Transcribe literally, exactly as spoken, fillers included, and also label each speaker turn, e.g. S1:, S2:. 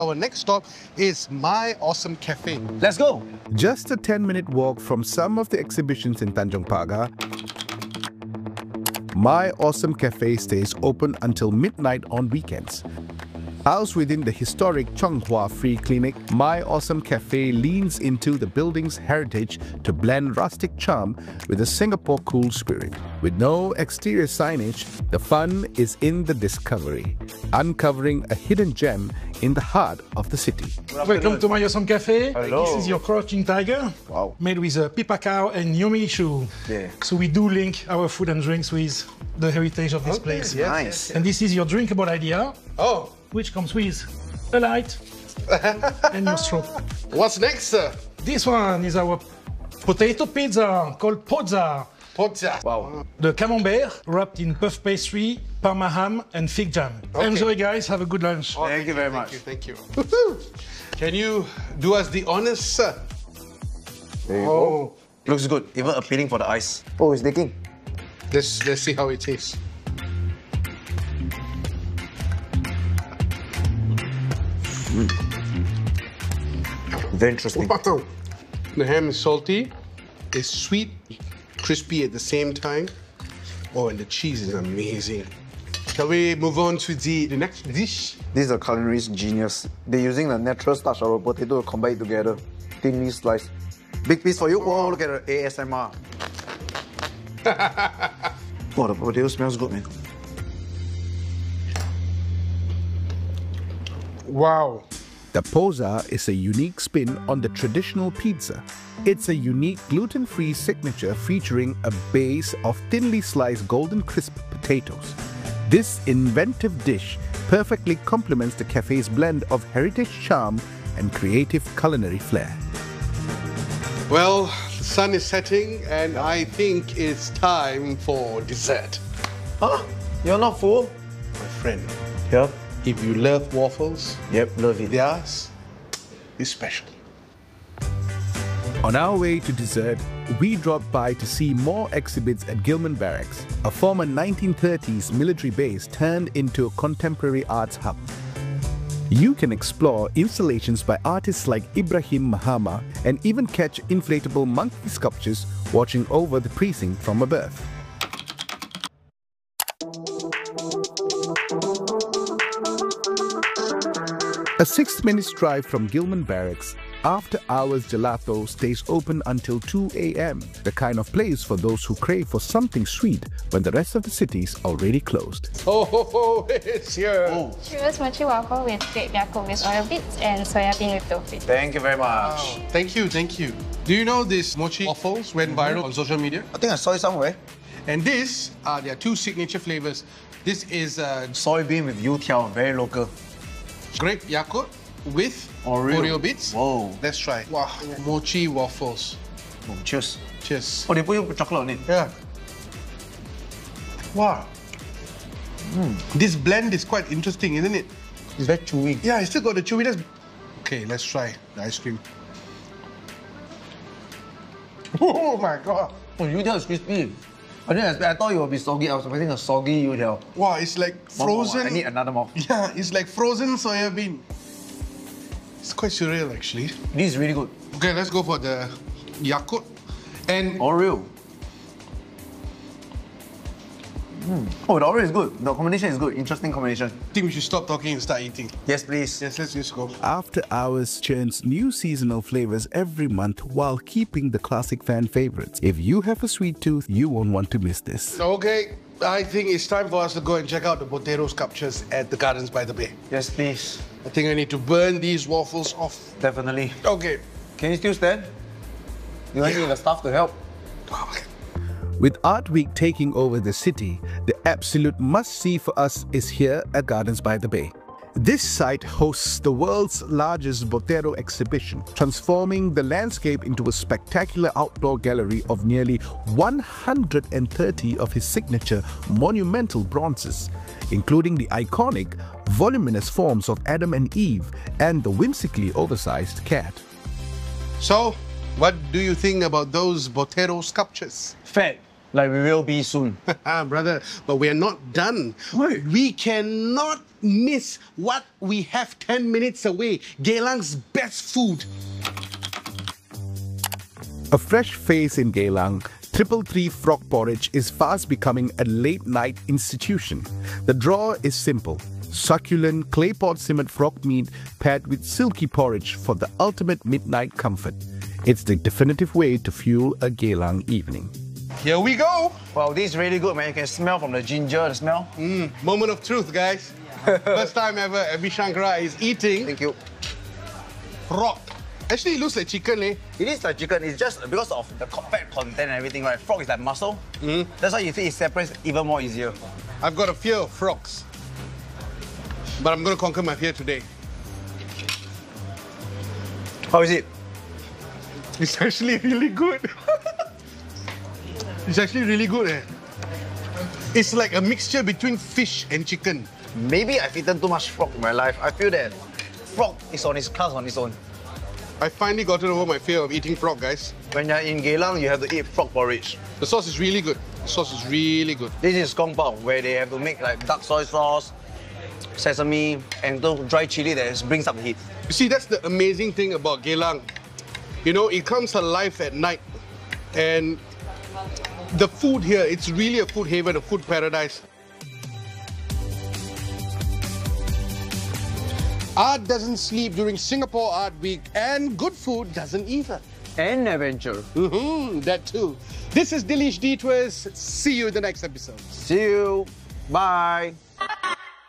S1: Our next stop is My Awesome Cafe.
S2: Let's go!
S3: Just a ten minute walk from some of the exhibitions in Tanjong Pagar, My Awesome Cafe stays open until midnight on weekends. Housed within the historic Chonghua Free Clinic, My Awesome Cafe leans into the building's heritage to blend rustic charm with a Singapore cool spirit. With no exterior signage, the fun is in the discovery, uncovering a hidden gem in the heart of the city.
S4: Welcome to My Awesome Cafe.
S2: Hello.
S4: This is your Crouching Tiger,
S2: Wow.
S4: made with a pipa cow and yominishu.
S2: Yeah.
S4: So we do link our food and drinks with the heritage of this
S1: Okay,
S4: place.
S1: yes,
S2: Nice.
S1: yes, yes.
S4: And this is your drinkable idea,
S1: Oh,
S4: which comes with a light and your straw.
S1: what's next, sir?
S4: This one is our potato pizza called pozza.
S1: Pozza.
S2: Wow.
S4: The camembert wrapped in puff pastry, parma ham, and fig jam.
S1: Okay.
S4: Enjoy, guys. Have a good lunch.
S1: Oh,
S2: Thank you very much.
S1: Thank you, thank you. Can you do us the honors, sir?
S2: There you
S1: Oh,
S2: go. Looks good, even appealing for the eyes. Oh, it's leaking.
S1: let's, let's see how it tastes.
S2: Very interesting.
S1: Wow. The ham is salty, it's sweet, crispy at the same time. Oh, and the cheese is amazing. Shall we move on to the, the next dish?
S5: This is a culinary genius. They're using the natural starch of a potato to combine it together. Thinly sliced. Big piece for you. Oh, look at the A S M R. Oh, the potato smells good, man.
S1: Wow.
S3: The pozza is a unique spin on the traditional pizza. It's a unique gluten-free signature featuring a base of thinly sliced golden crisp potatoes. This inventive dish perfectly complements the cafe's blend of heritage charm and creative culinary flair.
S1: Well, the sun is setting and I think it's time for dessert.
S5: Huh? You're not full?
S1: My friend,
S5: Yep.
S1: if you love waffles,
S5: Yep, love it.
S1: theirs is special.
S3: On our way to dessert, we dropped by to see more exhibits at Gillman Barracks, a former nineteen thirties military base turned into a contemporary arts hub. You can explore installations by artists like Ibrahim Mahama and even catch inflatable monkey sculptures watching over the precinct from above. A six minutes drive from Gillman Barracks, After Hours Gelato stays open until two A M, the kind of place for those who crave for something sweet when the rest of the city's already closed.
S1: Oh, ho, ho, it's here.
S2: Oh,
S6: Churros mochi waffle with baked yakult with oil bits and soya bean with tofu.
S2: thank you very much.
S1: Wow. Thank you, thank you. Do you know this mochi waffles went viral on social media?
S5: I think I saw it somewhere.
S1: And this are their two signature flavors. This is uh,
S2: Soybean with youtiao, very local.
S1: grape yakult with
S2: Oreo.
S1: Oreo bits.
S2: Whoa.
S1: Let's try. Wow, mochi waffles.
S2: Oh, cheers.
S1: Cheers.
S2: Oh, they put chocolate on it.
S1: Yeah. Wow. This blend is quite interesting, isn't it?
S2: It's very chewy.
S1: Yeah, it's still got the chewiness. Okay, let's try the ice cream. Oh my god.
S2: Oh, youtiao is crispy. I didn't expect, I thought it would be soggy. I was expecting a soggy youtiao.
S1: Wow, it's like
S2: One more,
S1: frozen.
S2: I need another more.
S1: Yeah, it's like frozen soya bean. It's quite surreal, actually.
S2: This is really good.
S1: Okay, let's go for the yakult. And
S2: Oreo. Mm. Oh, the Oreo is good. The combination is good. Interesting combination.
S1: I think we should stop talking and start eating.
S2: Yes, please.
S1: Yes, let's just go.
S3: After Hours churns new seasonal flavors every month while keeping the classic fan favorites. If you have a sweet tooth, you won't want to miss this.
S1: Okay, I think it's time for us to go and check out the potato sculptures at the Gardens by the Bay.
S2: Yes, please.
S1: I think I need to burn these waffles off.
S2: Definitely.
S1: Okay.
S2: Can you still stand? You want
S1: Yeah.
S2: the staff to help?
S1: Okay.
S3: With Art Week taking over the city, the absolute must-see for us is here at Gardens by the Bay. This site hosts the world's largest Botero exhibition, transforming the landscape into a spectacular outdoor gallery of nearly one hundred thirty of his signature monumental bronzes, including the iconic, voluminous forms of Adam and Eve and the whimsically oversized cat.
S1: So, what do you think about those Botero sculptures?
S2: Fat. Like we will be soon.
S1: Brother, but we are not done.
S2: Why?
S1: We cannot miss what we have ten minutes away. Geelang's best food.
S3: A fresh face in Geylang, Triple Three Frog Porridge is fast becoming a late-night institution. The draw is simple. Succulent clay pot simmered frog meat paired with silky porridge for the ultimate midnight comfort. It's the definitive way to fuel a Geylang evening.
S1: Here we go.
S2: Wow, this is really good, man. You can smell from the ginger, the smell.
S1: Mm, moment of truth, guys. First time ever, Abhi Shankara is eating
S5: Thank you.
S1: frog. Actually, it looks like chicken, eh?
S2: It is like chicken. It's just because of the co- fat content and everything, right? Frog is like muscle. Mm. That's why you think it separates even more easier.
S1: I've got a fear of frogs. But I'm going to conquer my fear today.
S2: How is it?
S1: It's actually really good. It's actually really good, eh? It's like a mixture between fish and chicken.
S2: Maybe I've eaten too much frog in my life. I feel that frog is on its class on its own.
S1: I finally gotten over my fear of eating frog, guys.
S2: When you're in Geylang, you have to eat frog porridge.
S1: The sauce is really good. The sauce is really good.
S2: This is Kong Pao, where they have to make like dark soy sauce, sesame, and the dry chili that brings up the heat.
S1: You see, that's the amazing thing about Geylang. You know, it comes alive at night. And the food here, it's really a food haven, a food paradise. Art doesn't sleep during Singapore Art Week, and good food doesn't either.
S2: And adventure.
S1: Mm-hmm, that too. This is Delish Detours. See you in the next episode.
S2: See you. Bye.